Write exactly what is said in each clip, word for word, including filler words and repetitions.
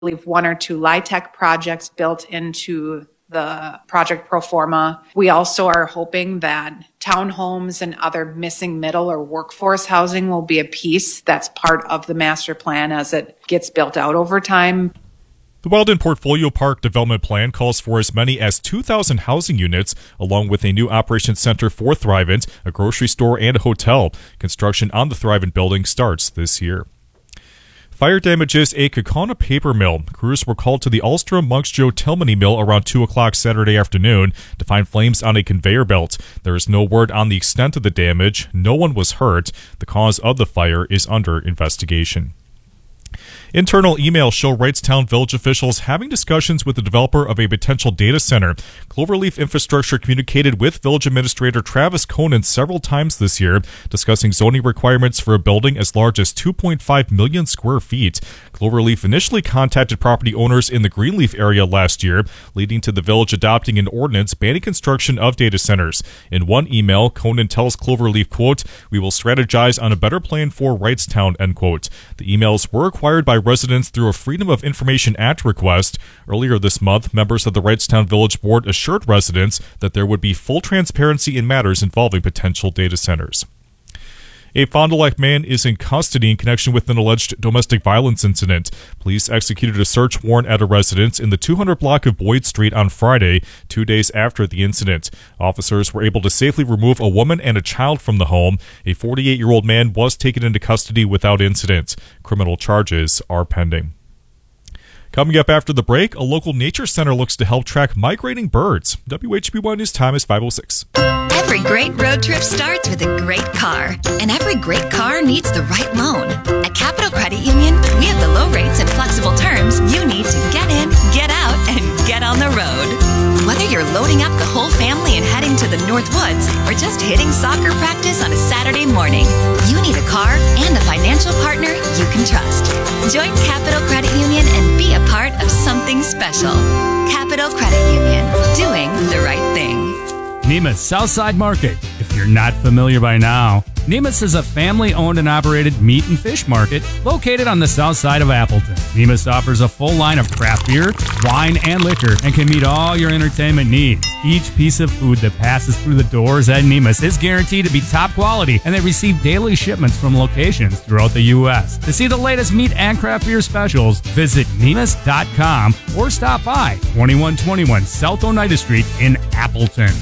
believe one or two LIHTC projects built into the project pro forma. We also are hoping that townhomes and other missing middle or workforce housing will be a piece that's part of the master plan as it gets built out over time. The Weldon Portfolio Park Development Plan calls for as many as two thousand housing units, along with a new operations center for Thrivent, a grocery store, and a hotel. Construction on the Thrivent building starts this year. Fire damages a Kaukauna paper mill. Crews were called to the Alstra Monks Joe Tilmany mill around two o'clock Saturday afternoon to find flames on a conveyor belt. There is no word on the extent of the damage. No one was hurt. The cause of the fire is under investigation. Internal emails show Wrightstown Village officials having discussions with the developer of a potential data center. Cloverleaf Infrastructure communicated with Village Administrator Travis Conan several times this year, discussing zoning requirements for a building as large as two point five million square feet. Cloverleaf initially contacted property owners in the Greenleaf area last year, leading to the village adopting an ordinance banning construction of data centers. In one email, Conan tells Cloverleaf, quote, "We will strategize on a better plan for Wrightstown," end quote. The emails were acquired by residents through a Freedom of Information Act request. Earlier this month, members of the Wrightstown Village Board assured residents that there would be full transparency in matters involving potential data centers. A Fond du Lac man is in custody in connection with an alleged domestic violence incident. Police executed a search warrant at a residence in the two hundred block of Boyd Street on Friday, two days after the incident. Officers were able to safely remove a woman and a child from the home. A forty-eight-year-old man was taken into custody without incident. Criminal charges are pending. Coming up after the break, a local nature center looks to help track migrating birds. W H B one News Time is five oh six. Every great road trip starts with a great car, and every great car needs the right loan. At Capital Credit Union, we have the low rates and flexible terms you need to get in, get out, and get on the road. Whether you're loading up the whole family and heading to the North Woods, or just hitting soccer practice on a Saturday morning, you need a car and a financial partner you can trust. Join Capital Credit Union and be a part of something special. Capital Credit Union, doing the right thing. Nemus Southside Market. If you're not familiar by now, Nemus is a family-owned and operated meat and fish market located on the south side of Appleton. Nemus offers a full line of craft beer, wine, and liquor and can meet all your entertainment needs. Each piece of food that passes through the doors at Nemus is guaranteed to be top quality, and they receive daily shipments from locations throughout the U S To see the latest meat and craft beer specials, visit Nemus dot com or stop by twenty-one twenty-one South Oneida Street in Appleton.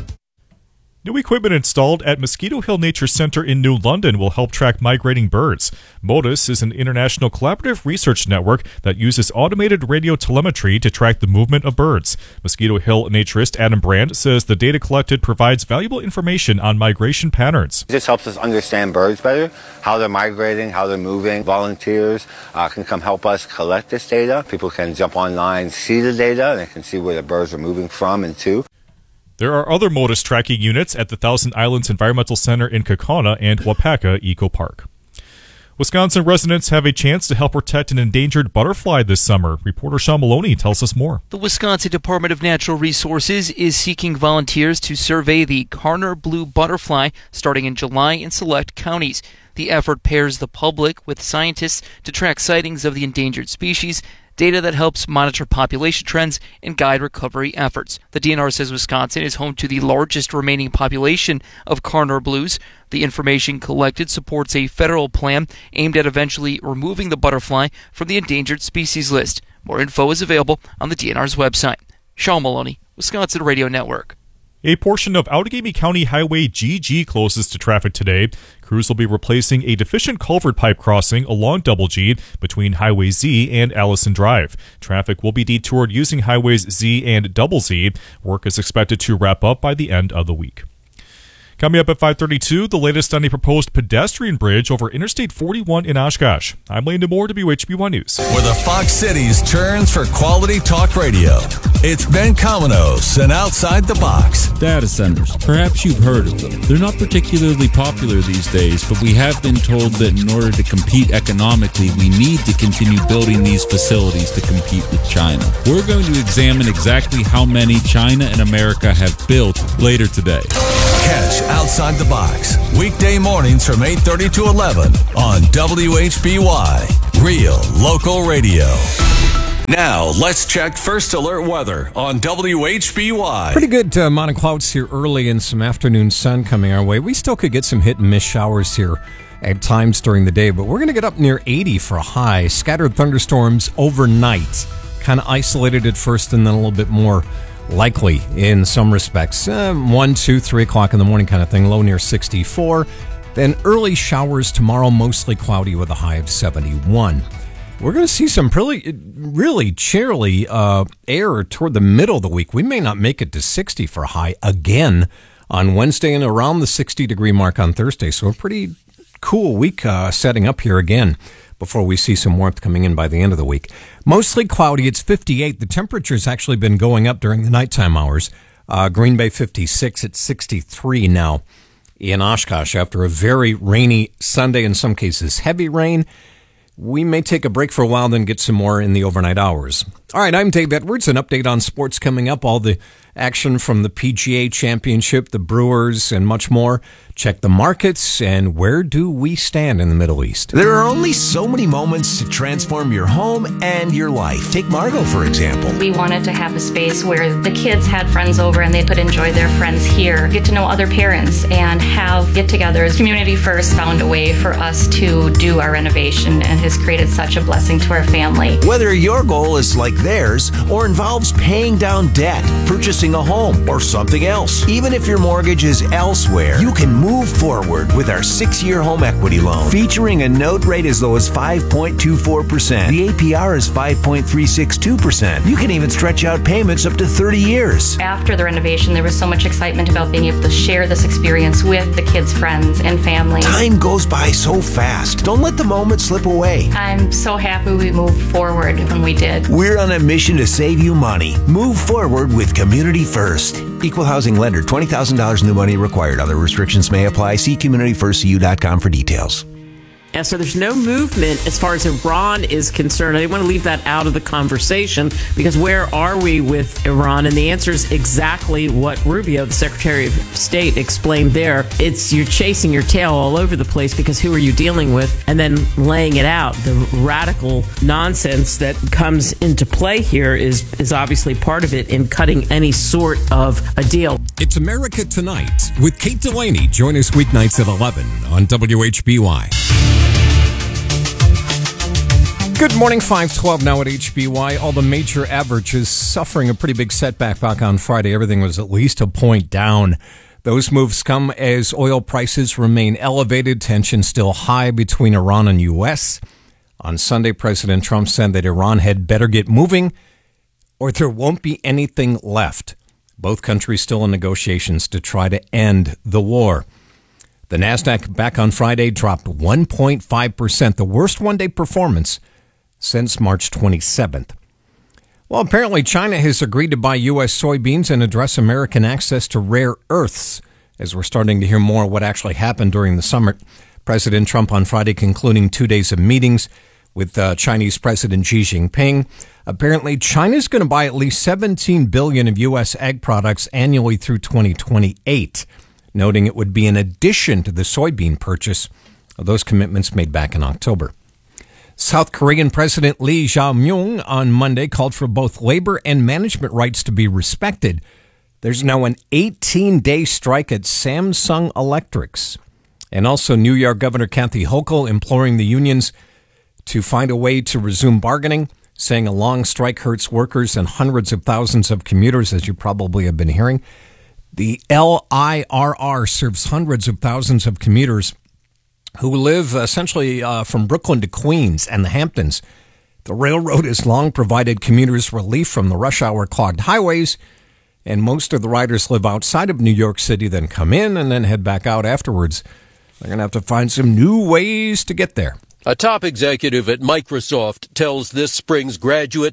New equipment installed at Mosquito Hill Nature Center in New London will help track migrating birds. MODIS is an international collaborative research network that uses automated radio telemetry to track the movement of birds. Mosquito Hill naturist Adam Brand says the data collected provides valuable information on migration patterns. This helps us understand birds better, how they're migrating, how they're moving. Volunteers uh, can come help us collect this data. People can jump online, see the data, and they can see where the birds are moving from and to. There are other MODIS tracking units at the Thousand Islands Environmental Center in Kaukauna and Wapaka Eco Park. Wisconsin residents have a chance to help protect an endangered butterfly this summer. Reporter Sean Maloney tells us more. The Wisconsin Department of Natural Resources is seeking volunteers to survey the Karner blue butterfly starting in July in select counties. The effort pairs the public with scientists to track sightings of the endangered species, data that helps monitor population trends and guide recovery efforts. The D N R says Wisconsin is home to the largest remaining population of Karner blues. The information collected supports a federal plan aimed at eventually removing the butterfly from the endangered species list. More info is available on the D N R's website. Sean Maloney, Wisconsin Radio Network. A portion of Outagamie County Highway G G closes to traffic today. Crews will be replacing a deficient culvert pipe crossing along Double G between Highway Z and Allison Drive. Traffic will be detoured using Highways Z and Double Z. Work is expected to wrap up by the end of the week. Coming up at five thirty-two, the latest on a proposed pedestrian bridge over Interstate forty-one in Oshkosh. I'm Landon Moore, W H B one News. Where the Fox Cities turns for quality talk radio. It's Ben Cominos and Outside the Box. Data centers. Perhaps you've heard of them. They're not particularly popular these days, but we have been told that in order to compete economically, we need to continue building these facilities to compete with China. We're going to examine exactly how many China and America have built later today. Catch Outside the Box weekday mornings from eight thirty to eleven on W H B Y. Real local radio. Now, let's check First Alert weather on W H B Y. Pretty good uh, amount of clouds here early and some afternoon sun coming our way. We still could get some hit and miss showers here at times during the day, but we're going to get up near eighty for a high. Scattered thunderstorms overnight, kind of isolated at first and then a little bit more likely in some respects. Uh, one, two, three o'clock in the morning kind of thing, low near sixty-four. Then early showers tomorrow, mostly cloudy with a high of seventy-one. We're going to see some really, really chilly uh, air toward the middle of the week. We may not make it to sixty for a high again on Wednesday and around the sixty degree mark on Thursday. So a pretty cool week uh, setting up here again before we see some warmth coming in by the end of the week. Mostly cloudy. It's fifty-eight. The temperature's actually been going up during the nighttime hours. Uh, Green Bay fifty-six. It's sixty-three now in Oshkosh after a very rainy Sunday, in some cases heavy rain. We may take a break for a while, then get some more in the overnight hours. All right, I'm Dave Edwards. An update on sports coming up. All the action from the P G A Championship, the Brewers, and much more. Check the markets and where do we stand in the Middle East. There are only so many moments to transform your home and your life. Take Margot, for example. We wanted to have a space where the kids had friends over and they could enjoy their friends here, get to know other parents, and have get-togethers. Community First found a way for us to do our renovation and has created such a blessing to our family. Whether your goal is like theirs or involves paying down debt, purchasing a home, or something else, even if your mortgage is elsewhere, you can move forward with our six-year home equity loan. Featuring a note rate as low as five point two four percent. The A P R is five point three six two percent. You can even stretch out payments up to thirty years. After the renovation, there was so much excitement about being able to share this experience with the kids' friends and family. Time goes by so fast. Don't let the moment slip away. I'm so happy we moved forward when we did. We're on a mission to save you money. Move forward with Community First. Equal housing lender. twenty thousand dollars new money required. Other restrictions may apply. See community first c u dot com for details. Yeah, so there's no movement as far as Iran is concerned. I didn't want to leave that out of the conversation because where are we with Iran? And the answer is exactly what Rubio, the Secretary of State, explained there. It's you're chasing your tail all over the place because who are you dealing with? And then laying it out. The radical nonsense that comes into play here is, is obviously part of it in cutting any sort of a deal. It's America Tonight with Kate Delaney. Join us weeknights at eleven on W H B Y. Good morning, five twelve now at H B Y. All the major averages suffering a pretty big setback back on Friday. Everything was at least a point down. Those moves come as oil prices remain elevated, tension still high between Iran and U S. On Sunday, President Trump said that Iran had better get moving or there won't be anything left. Both countries still in negotiations to try to end the war. The NASDAQ back on Friday dropped one point five percent, the worst one-day performance since March twenty-seventh. Well, apparently China has agreed to buy U S soybeans and address American access to rare earths, as we're starting to hear more of what actually happened during the summit. President Trump on Friday concluding two days of meetings with uh, Chinese President Xi Jinping. Apparently, China's going to buy at least seventeen billion dollars of U S ag products annually through twenty twenty-eight, noting it would be in addition to the soybean purchase of those commitments made back in October. South Korean President Lee Jae-myung on Monday called for both labor and management rights to be respected. There's now an eighteen-day strike at Samsung Electrics. And also New York Governor Kathy Hochul imploring the unions to find a way to resume bargaining, saying a long strike hurts workers and hundreds of thousands of commuters, as you probably have been hearing. The L I R R serves hundreds of thousands of commuters who live essentially uh, from Brooklyn to Queens and the Hamptons. The railroad has long provided commuters relief from the rush hour clogged highways, and most of the riders live outside of New York City, then come in and then head back out afterwards. They're going to have to find some new ways to get there. A top executive at Microsoft tells this spring's graduates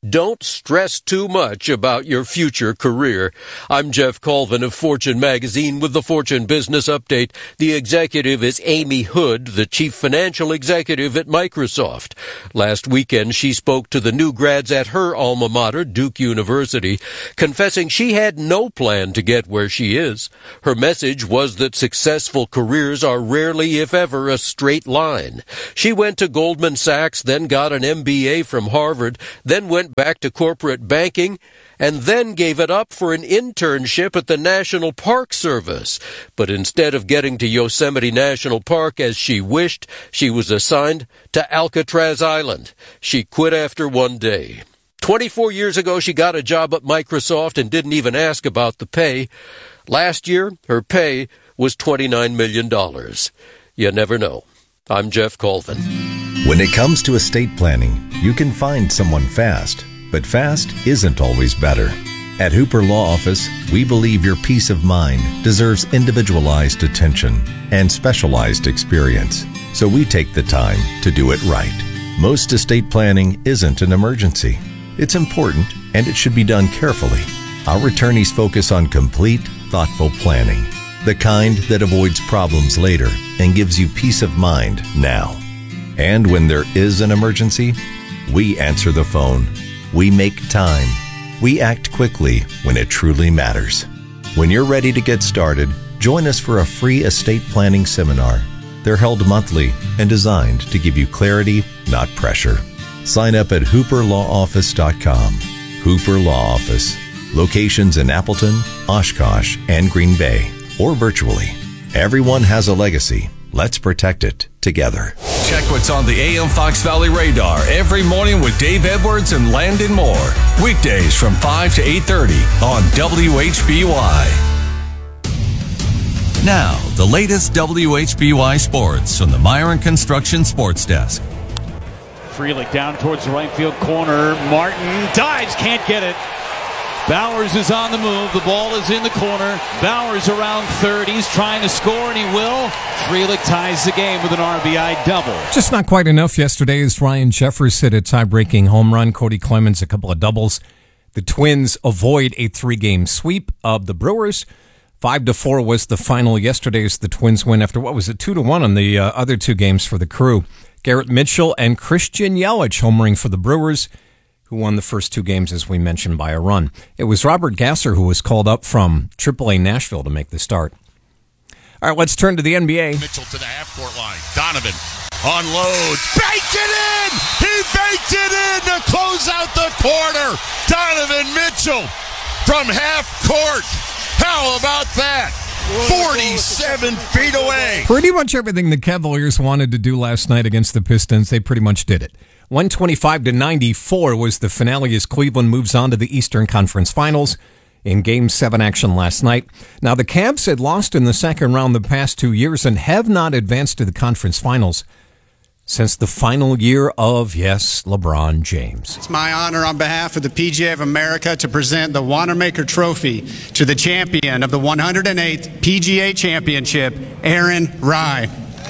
Don't stress too much about your future career. I'm Jeff Colvin of Fortune Magazine with the Fortune Business Update. The executive is Amy Hood, the chief financial executive at Microsoft. Last weekend, she spoke to the new grads at her alma mater, Duke University, confessing she had no plan to get where she is. Her message was that successful careers are rarely, if ever, a straight line. She went to Goldman Sachs, then got an M B A from Harvard, then went back to corporate banking, and then gave it up for an internship at the National Park Service. But instead of getting to Yosemite National Park as she wished, she was assigned to Alcatraz Island. She quit after one day. twenty-four years ago, she got a job at Microsoft and didn't even ask about the pay. Last year, her pay was twenty-nine million dollars. You never know. I'm Jeff Colvin. When it comes to estate planning, you can find someone fast, but fast isn't always better. At Hooper Law Office, we believe your peace of mind deserves individualized attention and specialized experience, so we take the time to do it right. Most estate planning isn't an emergency. It's important, and it should be done carefully. Our attorneys focus on complete, thoughtful planning, the kind that avoids problems later and gives you peace of mind now. And when there is an emergency, we answer the phone. We make time. We act quickly when it truly matters. When you're ready to get started, join us for a free estate planning seminar. They're held monthly and designed to give you clarity, not pressure. Sign up at hooper law office dot com. Hooper Law Office. Locations in Appleton, Oshkosh, and Green Bay, or virtually. Everyone has a legacy. Let's protect it together. Check what's on the A M Fox Valley radar every morning with Dave Edwards and Landon Moore. Weekdays from five to eight thirty on W H B Y. Now, the latest W H B Y sports from the Myron Construction Sports Desk. Freelick down towards the right field corner. Martin dives, can't get it. Bowers is on the move. The ball is in the corner. Bowers around third. He's trying to score, and he will. Freelick ties the game with an R B I double. Just not quite enough yesterday as Ryan Jeffers hit a tie-breaking home run. Cody Clemens, a couple of doubles. The Twins avoid a three-game sweep of the Brewers. Five to four was the final yesterday as the Twins win after, what was it, two to one on the uh, other two games for the Crew. Garrett Mitchell and Christian Yelich homering for the Brewers, who won the first two games, as we mentioned, by a run. It was Robert Gasser who was called up from triple A Nashville to make the start. All right, let's turn to the N B A. Mitchell to the half-court line. Donovan unloads. Baked it in! He baked it in to close out the quarter. Donovan Mitchell from half-court. How about that? forty-seven feet away. Pretty much everything the Cavaliers wanted to do last night against the Pistons, they pretty much did it. one twenty-five to ninety-four was the finale as Cleveland moves on to the Eastern Conference Finals in Game seven action last night. Now, the Cavs had lost in the second round the past two years and have not advanced to the conference finals since the final year of, yes, LeBron James. It's my honor on behalf of the P G A of America to present the Wanamaker Trophy to the champion of the one hundred eighth P G A Championship, Aaron Rai.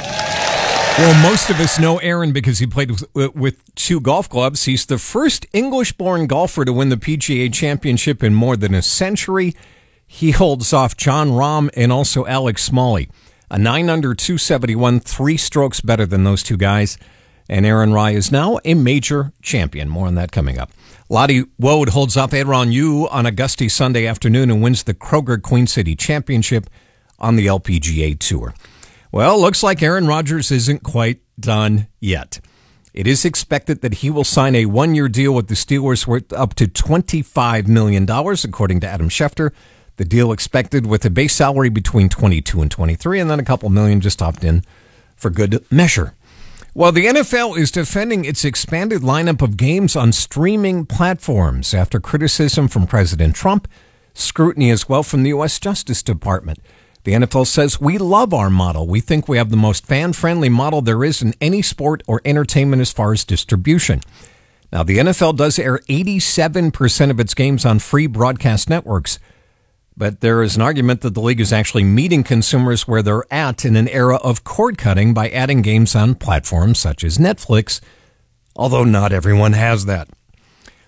Well, most of us know Aaron because he played with, with two golf clubs. He's the first English-born golfer to win the P G A Championship in more than a century. He holds off John Rahm and also Alex Smalley. A nine under two seventy-one, three strokes better than those two guys. And Aaron Rai is now a major champion. More on that coming up. Lottie Woad holds off Aaron Yu on a gusty Sunday afternoon and wins the Kroger Queen City Championship on the L P G A Tour. Well, looks like Aaron Rodgers isn't quite done yet. It is expected that he will sign a one-year deal with the Steelers worth up to twenty-five million dollars, according to Adam Schefter. The deal expected with a base salary between twenty-two and twenty-three, and then a couple million just opt in for good measure. Well, the N F L is defending its expanded lineup of games on streaming platforms after criticism from President Trump, scrutiny as well from the U S Justice Department. The N F L says, we love our model. We think we have the most fan-friendly model there is in any sport or entertainment as far as distribution. Now, the N F L does air eighty-seven percent of its games on free broadcast networks, but there is an argument that the league is actually meeting consumers where they're at in an era of cord cutting by adding games on platforms such as Netflix, although not everyone has that.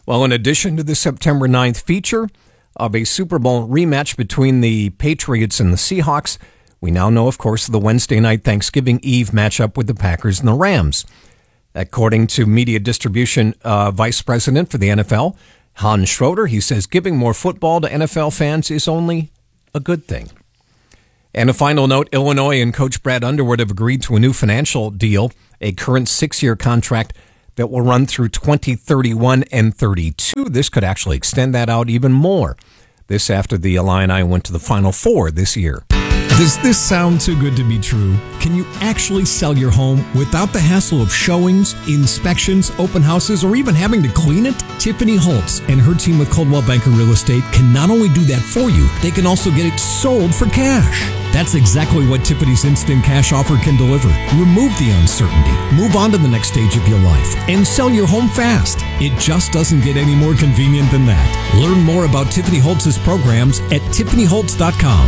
Well, in addition to the September ninth feature of a Super Bowl rematch between the Patriots and the Seahawks, we now know, of course, the Wednesday night Thanksgiving Eve matchup with the Packers and the Rams. According to media distribution uh, vice president for the N F L, Hans Schroeder, he says giving more football to N F L fans is only a good thing. And a final note, Illinois and Coach Brad Underwood have agreed to a new financial deal, a current six-year contract that will run through twenty thirty-one and thirty-two. This could actually extend that out even more. This after the Illini went to the Final Four this year. Does this sound too good to be true? Can you actually sell your home without the hassle of showings, inspections, open houses, or even having to clean it? Tiffany Holtz and her team with Coldwell Banker Real Estate can not only do that for you, they can also get it sold for cash. That's exactly what Tiffany's Instant Cash offer can deliver. Remove the uncertainty, move on to the next stage of your life, and sell your home fast. It just doesn't get any more convenient than that. Learn more about Tiffany Holtz's programs at tiffany holtz dot com.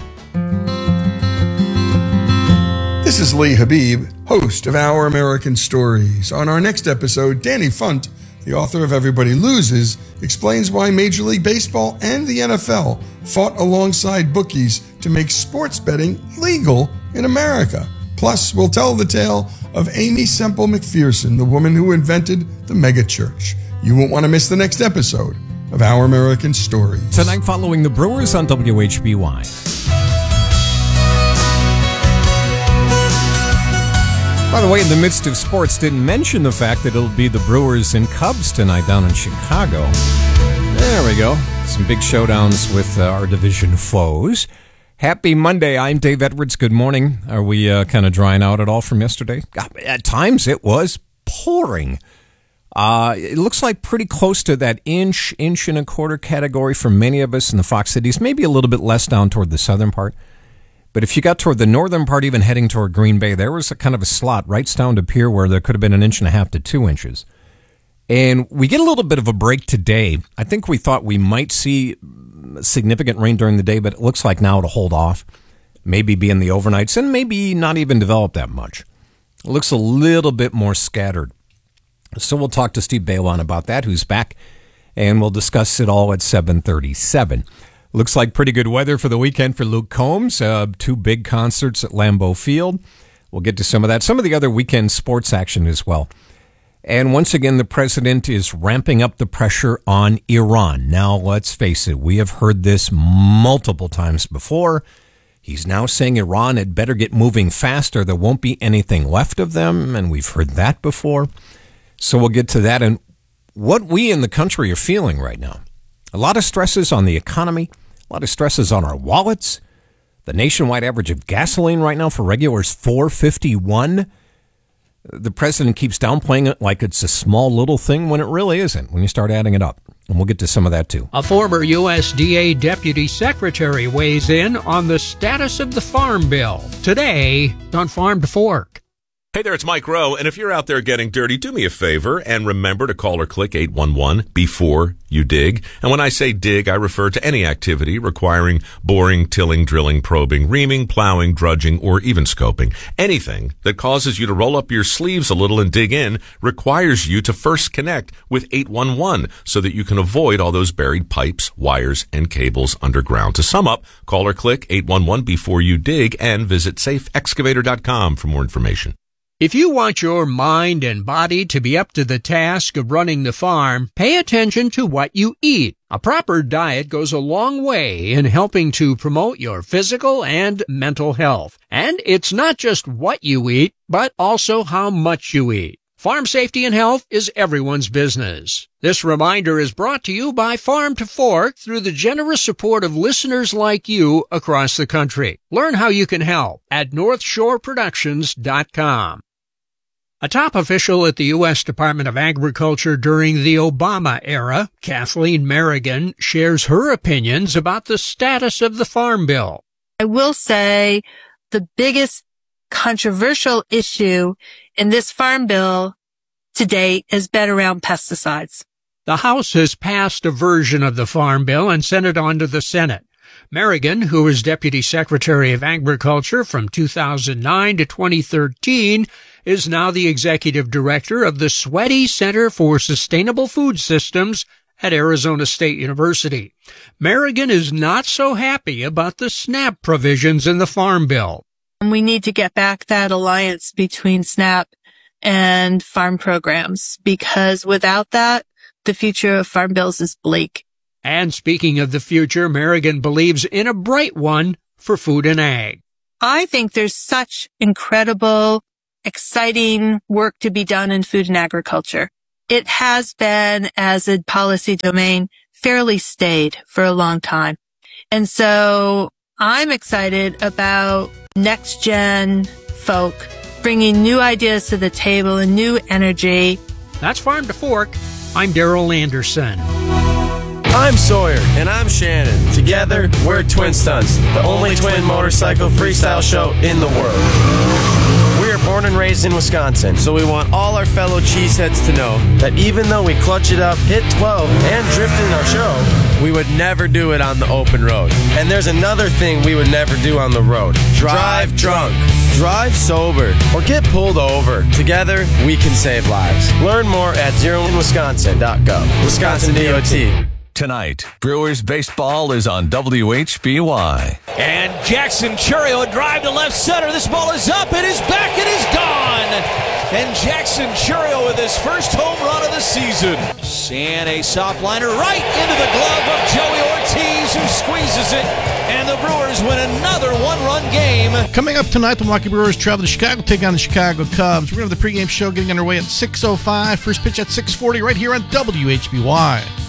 This is Lee Habib, host of Our American Stories. On our next episode, Danny Funt, the author of Everybody Loses, explains why Major League Baseball and the N F L fought alongside bookies to make sports betting legal in America. Plus, we'll tell the tale of Amy Semple McPherson, the woman who invented the megachurch. You won't want to miss the next episode of Our American Stories. Tonight following the Brewers on W H B Y. By the way, in the midst of sports, didn't mention the fact that it'll be the Brewers and Cubs tonight down in Chicago. There we go. Some big showdowns with uh, our division foes. Happy Monday. I'm Dave Edwards. Good morning. Are we uh, kind of drying out at all from yesterday? God, at times it was pouring. Uh, it looks like pretty close to that inch, inch and a quarter category for many of us in the Fox Cities. Maybe a little bit less down toward the southern part. But if you got toward the northern part, even heading toward Green Bay, there was a kind of a slot right down to Pier where there could have been an inch and a half to two inches. And we get a little bit of a break today. I think we thought we might see significant rain during the day, but it looks like now to hold off, maybe be in the overnights, and maybe not even develop that much. It looks a little bit more scattered. So we'll talk to Steve Balon about that, who's back, and we'll discuss it all at seven thirty-seven. Looks like pretty good weather for the weekend for Luke Combs. Uh, two big concerts at Lambeau Field. We'll get to some of that. Some of the other weekend sports action as well. And once again, the president is ramping up the pressure on Iran. Now, let's face it, we have heard this multiple times before. He's now saying Iran had better get moving faster. There won't be anything left of them, and we've heard that before. So we'll get to that and what we in the country are feeling right now. A lot of stresses on the economy, a lot of stresses on our wallets. The nationwide average of gasoline right now for regular is four fifty-one. The president keeps downplaying it like it's a small little thing when it really isn't, when you start adding it up. And we'll get to some of that, too. A former U S D A deputy secretary weighs in on the status of the Farm Bill. Today on Farm to Fork. Hey there, it's Mike Rowe, and if you're out there getting dirty, do me a favor and remember to call or click eight one one before you dig. And when I say dig, I refer to any activity requiring boring, tilling, drilling, probing, reaming, plowing, drudging, or even scoping. Anything that causes you to roll up your sleeves a little and dig in requires you to first connect with eight one one so that you can avoid all those buried pipes, wires, and cables underground. To sum up, call or click eight one one before you dig and visit safe excavator dot com for more information. If you want your mind and body to be up to the task of running the farm, pay attention to what you eat. A proper diet goes a long way in helping to promote your physical and mental health. And it's not just what you eat, but also how much you eat. Farm safety and health is everyone's business. This reminder is brought to you by Farm to Fork through the generous support of listeners like you across the country. Learn how you can help at north shore productions dot com. A top official at the U S Department of Agriculture during the Obama era, Kathleen Merrigan, shares her opinions about the status of the Farm Bill. I will say the biggest controversial issue in this Farm Bill to date has been around pesticides. The House has passed a version of the Farm Bill and sent it on to the Senate. Merrigan, who was Deputy Secretary of Agriculture from two thousand nine to twenty thirteen, is now the Executive Director of the Sweaty Center for Sustainable Food Systems at Arizona State University. Merrigan is not so happy about the SNAP provisions in the Farm Bill. We need to get back that alliance between SNAP and farm programs, because without that, the future of farm bills is bleak. And speaking of the future, Merrigan believes in a bright one for food and ag. I think there's such incredible, exciting work to be done in food and agriculture. It has been, as a policy domain, fairly staid for a long time. And so I'm excited about next gen folk bringing new ideas to the table and new energy. That's Farm to Fork. I'm Daryl Anderson. I'm Sawyer. And I'm Shannon. Together, we're Twin Stunts, the only twin motorcycle freestyle show in the world. We are born and raised in Wisconsin, so we want all our fellow cheeseheads to know that even though we clutch it up, hit twelve, and drift in our show, we would never do it on the open road. And there's another thing we would never do on the road. Drive drunk. Drive sober. Or get pulled over. Together, we can save lives. Learn more at zero in wisconsin dot gov. Wisconsin D O T. Tonight, Brewers baseball is on W H B Y. And Jackson Churio, a drive to left center. This ball is up, it is back, it is gone. And Jackson Churio with his first home run of the season. And a soft liner right into the glove of Joey Ortiz, who squeezes it. And the Brewers win another one-run game. Coming up tonight, the Milwaukee Brewers travel to Chicago, take on the Chicago Cubs. We're going to have the pregame show getting underway at six oh five. First pitch at six forty right here on W H B Y.